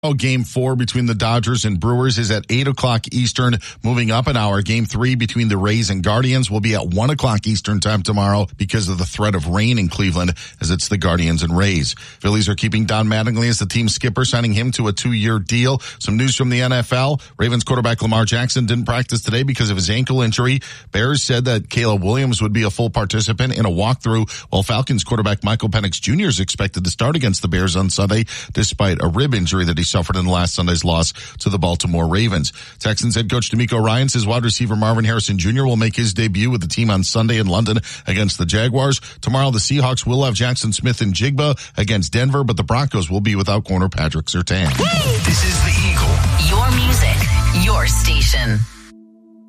Game 4 between the Dodgers and Brewers is at 8 o'clock Eastern, moving up an hour. Game 3 between the Rays and Guardians will be at 1 o'clock Eastern time tomorrow because of the threat of rain in Cleveland, as it's the Guardians and Rays. Phillies are keeping Don Mattingly as the team skipper, signing him to a 2-year deal. Some news from the NFL. Ravens quarterback Lamar Jackson didn't practice today because of his ankle injury. Bears said that Caleb Williams would be a full participant in a walkthrough, while Falcons quarterback Michael Penix Jr. is expected to start against the Bears on Sunday, despite a rib injury that he suffered in last Sunday's loss to the Baltimore Ravens. Texans head coach DeMeco Ryans says wide receiver Marvin Harrison Jr. will make his debut with the team on Sunday in London against the Jaguars. Tomorrow, the Seahawks will have Jackson Smith and Jigba against Denver, but the Broncos will be without corner Patrick Surtain. This is The Eagle. Your music, your station.